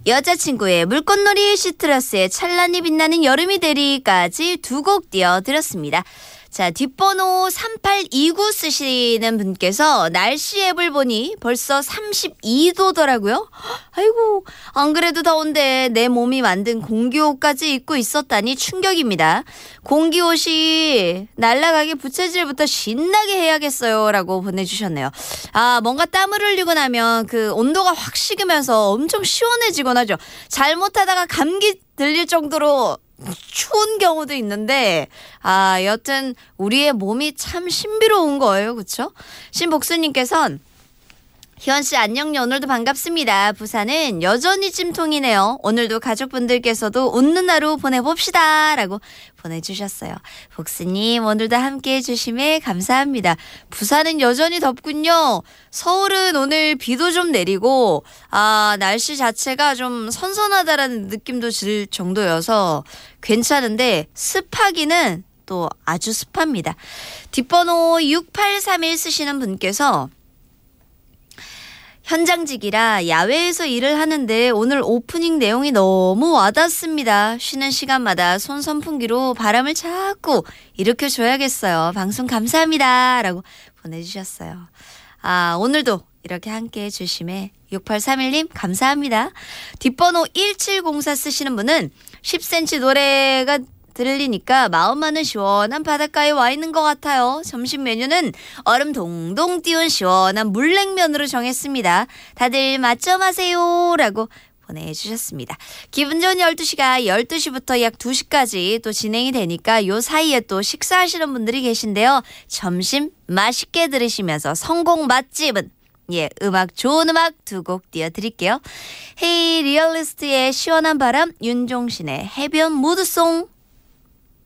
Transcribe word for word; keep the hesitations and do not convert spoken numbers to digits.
여자친구의 물꽃놀이, 시트러스의 찬란히 빛나는 여름이 되리까지 두 곡 띄워드렸습니다. 자, 뒷번호 삼팔이구 쓰시는 분께서 날씨 앱을 보니 벌써 삼십이 도더라고요. 아이고, 안 그래도 더운데 내 몸이 만든 공기옷까지 입고 있었다니 충격입니다. 공기옷이 날아가게 부채질부터 신나게 해야겠어요 라고 보내주셨네요. 아, 뭔가 땀을 흘리고 나면 그 온도가 확 식으면서 엄청 시원해지곤 하죠. 잘못하다가 감기 들릴 정도로 추운 경우도 있는데, 아, 여튼 우리의 몸이 참 신비로운 거예요. 그렇죠? 신복수님께서는 희원씨 안녕요. 오늘도 반갑습니다. 부산은 여전히 찜통이네요. 오늘도 가족분들께서도 웃는 하루 보내봅시다 라고 보내주셨어요. 복수님 오늘도 함께해 주심에 감사합니다. 부산은 여전히 덥군요. 서울은 오늘 비도 좀 내리고 아 날씨 자체가 좀 선선하다라는 느낌도 들 정도여서 괜찮은데 습하기는 또 아주 습합니다. 뒷번호 육팔삼일 쓰시는 분께서 현장직이라 야외에서 일을 하는데 오늘 오프닝 내용이 너무 와닿습니다. 쉬는 시간마다 손 선풍기로 바람을 자꾸 일으켜줘야겠어요. 방송 감사합니다 라고 보내주셨어요. 아 오늘도 이렇게 함께해 주심에 육팔삼일님 감사합니다. 뒷번호 일칠공사 쓰시는 분은 십 센티미터 노래가 들리니까 마음만은 시원한 바닷가에 와 있는 것 같아요. 점심 메뉴는 얼음 동동 띄운 시원한 물냉면으로 정했습니다. 다들 맛점 하세요 라고 보내주셨습니다. 기분 좋은 열두 시가 열두 시부터 약 두 시까지 또 진행이 되니까 요 사이에 또 식사하시는 분들이 계신데요. 점심 맛있게 들으시면서 성공 맛집은 예, 음악 좋은 음악 두 곡 띄워드릴게요. 헤이 리얼리스트의 시원한 바람, 윤종신의 해변 무드송.